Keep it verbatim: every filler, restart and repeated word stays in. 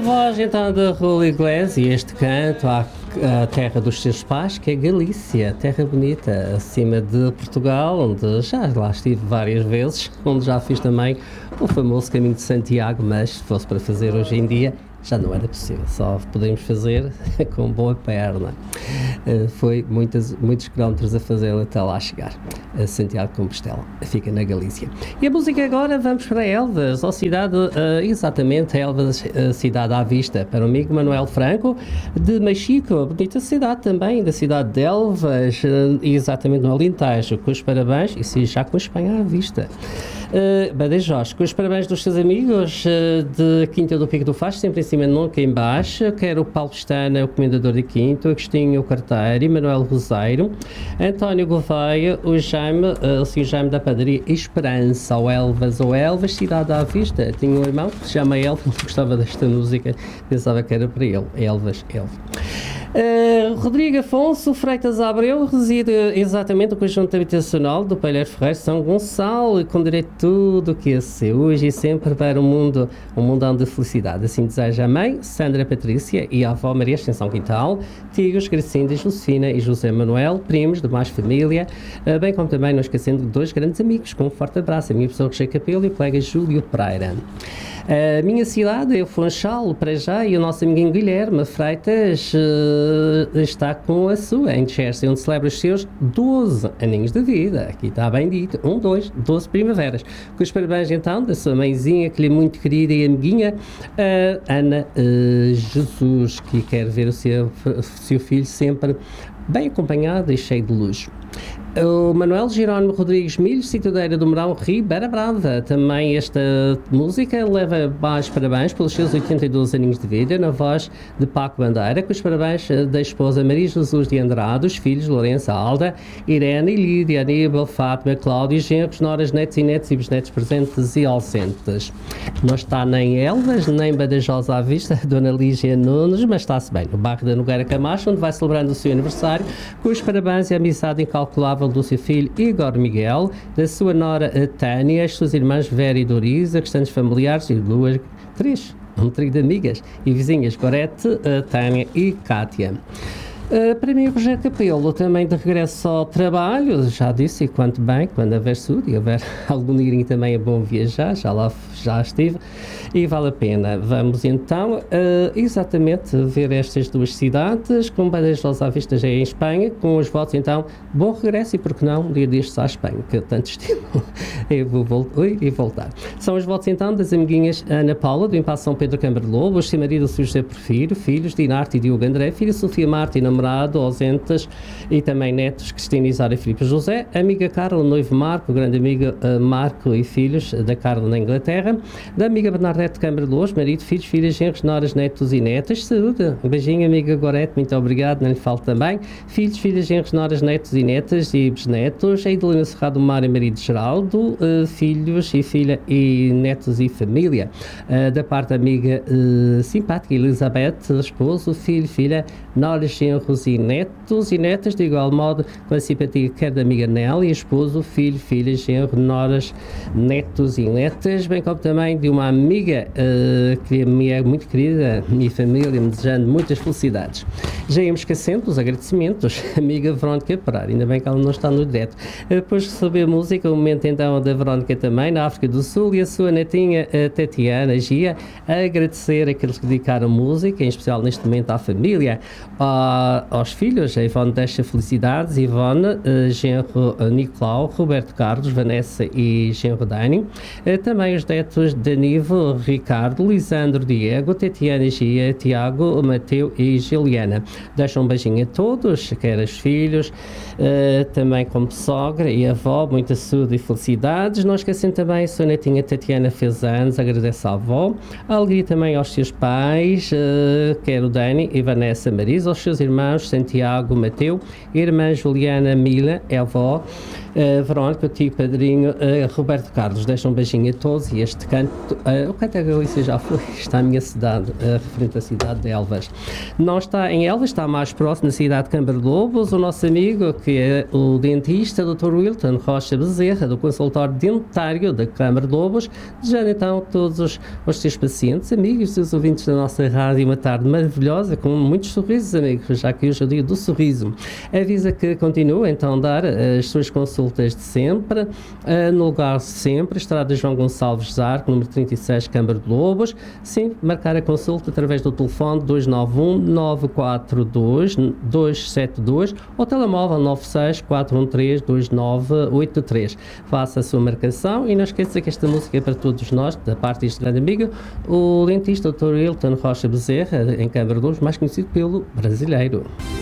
voz então da Rui Iglesias e este canto à, à terra dos seus pais, que é Galícia, terra bonita, acima de Portugal, onde já lá estive várias vezes, onde já fiz também o famoso caminho de Santiago, mas se fosse para fazer hoje em dia, já não era possível, só podemos fazer com boa perna. Uh, foi muitas, muitos quilómetros a fazê-lo até lá chegar, a Santiago de Compostela, fica na Galícia. E a música agora, vamos para Elvas, ou cidade, uh, exatamente, Elvas, uh, cidade à vista, para o amigo Manuel Franco, de Machico, bonita cidade também, da cidade de Elvas, uh, exatamente no Alentejo, com os parabéns, e sim, já com a Espanha à vista. Uh, Badajoz, com os parabéns dos seus amigos uh, de Quinta do Pico do Faz, sempre em cima, nunca em baixo. Quero o Paulo Pestana, o comendador de Quinto, Agostinho Carteiro, Manuel Roseiro, António Gouveia, o Jaime, uh, o senhor Jaime da Padaria Esperança, ou Elvas, ou Elvas, cidade à vista. Tinha um irmão que se chama Elvas, gostava desta música, pensava que era para ele, Elvas, Elvas. Uh, Rodrigo Afonso Freitas Abreu reside exatamente no conjunto habitacional do Palheiro Ferreiro São Gonçalo, com direito a tudo o que é seu, hoje e sempre para um mundo, um mundão de felicidade. Assim deseja a mãe, Sandra Patrícia, e a avó Maria Ascensão Quintal, tios Gracinda, Josefina e José Manuel, primos de mais família, uh, bem como também não esquecendo de dois grandes amigos, com um forte abraço, a minha pessoa Roger Capelo e o colega Júlio Pereira. A minha cidade é o Funchal, para já, e o nosso amiguinho Guilherme Freitas uh, está com a sua, em Chelsea, onde celebra os seus doze aninhos de vida. Aqui está bem dito, um, dois, doze primaveras. Com os parabéns, então, da sua mãezinha, que lhe é muito querida e amiguinha, uh, Ana uh, Jesus, que quer ver o seu, o seu filho sempre bem acompanhado e cheio de luz. O Manuel Jerónimo Rodrigues Milho, Citadeira do Mourão, Ribeira Brava. Também esta música leva mais parabéns pelos seus oitenta e dois aninhos de vida, na voz de Paco Bandeira, com os parabéns da esposa Maria Jesus de Andrade, os filhos Lourenço, Alda, Irene e Lídia, Aníbal, Fátima, Cláudio, genros, noras, netos e netos e bisnetos presentes e ausentes. Não está nem Elvas, nem Badajoz à vista, Dona Lígia Nunes, mas está-se bem no bairro da Nogueira Camacho, onde vai celebrando o seu aniversário, com os parabéns e a amizade incalculável do seu filho Igor Miguel, da sua nora Tânia, as suas irmãs Vera e Dorisa, questões familiares e duas, três, um trio de amigas e vizinhas, Gorete, Tânia e Cátia. Uh, para mim, o Rogério Capelo, também de regresso ao trabalho, já disse, e quanto bem, quando houver saúde e houver algum dinheirinho também é bom viajar, já lá já estive, e vale a pena. Vamos então, uh, exatamente, ver estas duas cidades, com Badajoz à vista já é em Espanha, com os votos, então, bom regresso e, por que não, um dia destes à Espanha, que eu tanto estimo, eu vou voltar, ui, e voltar. São os votos, então, das amiguinhas Ana Paula, do Impasse São Pedro Câmara de Lobos, seu marido José Porfírio, filhos Dinarte e Diogo André, filha Sofia Marta e namorado, ausentes, e também netos, Cristina Isara e Filipe José, amiga Carla, noivo Marco, grande amiga uh, Marco e filhos da Carla na Inglaterra, da amiga Bernadette Câmara de Lobos, marido, filhos, filhas, genros, noras, netos e netas, saúde, um beijinho, amiga Gorete, muito obrigado, não lhe falo também, filhos, filhas, genros, noras, netos e netas e bisnetos, a Idolina Serrado Mar e marido Geraldo, uh, filhos e filha e netos e família, uh, da parte da amiga uh, simpática Elizabeth, esposo, filho, filha, noras, genros e netos e netas, de igual modo com a simpatia quer da amiga Nelly, esposo, filho, filha, genro, noras, netos e netas, bem como também de uma amiga uh, que me é muito querida, minha família, me desejando muitas felicidades. Já íamos esquecendo os agradecimentos, amiga Verónica Pereira, ainda bem que ela não está no direto. Depois de receber a música, o momento então da Verónica também, na África do Sul, e a sua netinha, a Tatiana Gia, a agradecer aqueles que dedicaram música, em especial neste momento à família, a aos filhos, a Ivone deixa felicidades, Ivone, uh, genro uh, Nicolau, Roberto Carlos, Vanessa e genro Dani, uh, também os netos Danivo, Ricardo, Lisandro, Diego, Tatiana Gia, Tiago, Mateu e Juliana. Deixam um beijinho a todos, quer os filhos, uh, também como sogra e avó, muita saúde e felicidades. Não esquecem também, a sua netinha Tatiana fez anos, agradece à avó, a alegria também aos seus pais, uh, quer o Dani e Vanessa Marisa, aos seus irmãos irmãos Santiago, Mateu, irmã Juliana, Mila, é avó, uh, Verónica, o tio padrinho, uh, Roberto Carlos. Deixa um beijinho a todos e este canto, uh, o canto da Galícia já foi, está a minha cidade, uh, referente à cidade de Elvas. Não está em Elvas, está mais próximo, na cidade de Câmara de Lobos, o nosso amigo, que é o dentista, doutor Wilton Rocha Bezerra, do consultório dentário da Câmara de Lobos, desejando então a todos os, os seus pacientes, amigos e os ouvintes da nossa rádio uma tarde maravilhosa, com muitos sorrisos, amigos, já que hoje é o dia do sorriso. Avisa que continua então a dar as suas consultas de sempre, uh, no lugar sempre, Estrada João Gonçalves Zarco, número trinta e seis, Câmara de Lobos. Sim, marcar a consulta através do telefone dois nove um, nove quatro dois, dois sete dois ou telemóvel nove seis quatro um três, dois nove oito três. Faça a sua marcação e não esqueça que esta música é para todos nós, da parte deste grande amigo, o dentista doutor Wilton Rocha Bezerra, em Câmara de Lobos, mais conhecido pelo Brasileiro.